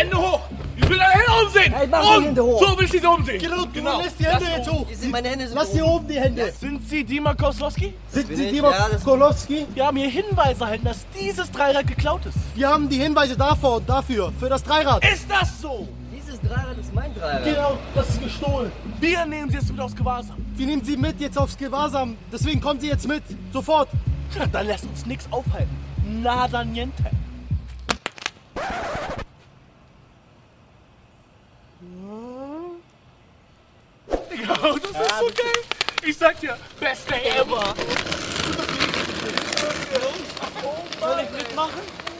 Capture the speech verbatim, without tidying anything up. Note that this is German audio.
Hände hoch! Ich will deine Hände umsehen! Hey, mach die Hände hoch! So will ich sie umsehen! Genau, du Genau. lässt die Hände Lass jetzt hoch. hoch. Die sind, meine Hände sind Lass hoch. hier oben die Hände. Sind Sie Dima Koslowski? Sind bin Sie ich. Dima Ja, das- Skolowski? Wir haben hier Hinweise erhalten, dass dieses Dreirad geklaut ist. Wir haben die Hinweise davor und dafür, für das Dreirad. Ist das so? Dieses Dreirad ist mein Dreirad. Genau, das ist gestohlen. Wir nehmen Sie jetzt mit aufs Gewahrsam. Wir nehmen Sie mit jetzt aufs Gewahrsam. Deswegen kommen Sie jetzt mit. Sofort. Ja, dann lässt uns nichts aufhalten. Nada niente. Digga, das ist so geil. Ich sag dir, beste ever. Soll ich mitmachen?